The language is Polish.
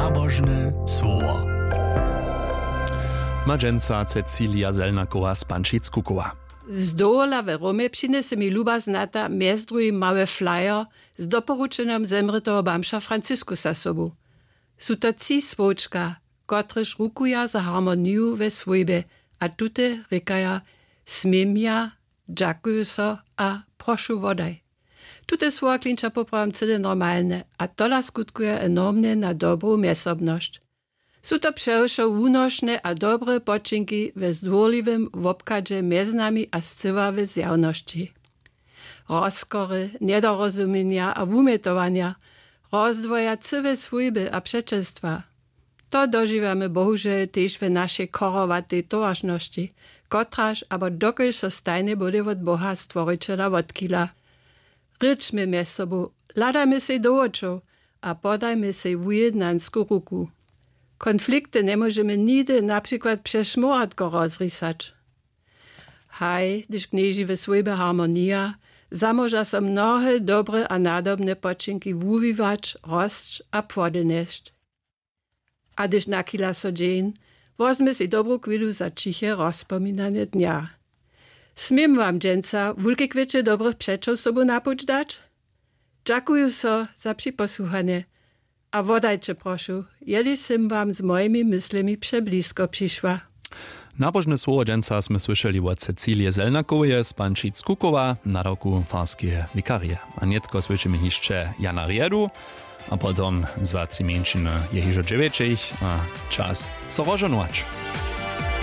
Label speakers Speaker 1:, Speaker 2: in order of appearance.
Speaker 1: Nabożne słowo.
Speaker 2: Madženca Cecilia Zelnakowa z Pančíc-Kukowa.
Speaker 3: Z dola w Romie přinese mi luba znata mjez drugim mały flyer z doporučenom zemrtého bamša Franciskusa sobu. Su to 3 svočka, kotrež rukuja za harmoniju ve svojbe, a tute rekaja smiem ja, džakuju so a prošu vodaj. Tute słowa klinča popravam cyle normalne, a tola skutkuje enormne na dobrą miesobność. Su to přełšo wunošne a dobre počinki we zdwórliwym wobkadźe między nami a scywa w zjawności. Rozkory, niedorozumienia a wumetowania, rozdwoja cywe swójby a przeczestwa. To dożywamy bohužel też w naszej korowatej towarzności, kotraż abo dokelž so stajne bude od Boha stworiteľa odkila. Ryczmy mjez sobu, ladajmy sej do očov a podajmy sej wujednansku ruku. Konflikty nie możemy nigdy na przykład przez szmoratko rozrysać. Haj, gdyż gnieży we swojej harmonia, zamoża so mnohe dobre a nadobne počinki wuwiwać, rost a płodyneść. A gdyż nakila so dzień, wozmy si dobrą chwilu za ciche rozpominanie dnia. Smiem wam, dżęca, wulkie kwiecie dobrych przeczów sobu napuć dać? Dziękuję so za przyposłuchanie. A wodajcie proszę, jeli sim wam z moimi myślami przeblisko przyszła.
Speaker 2: Nabożne słowo dżęca sme słyszeli od Cecilije Zelnakowej z Pančíc-Kukowa na roku farskie wikarie. A nietko słyszymy jeszcze Jana Riedu, a potom za cimeńczynę Jehiżo Dziewieczych, a czas so rożonować.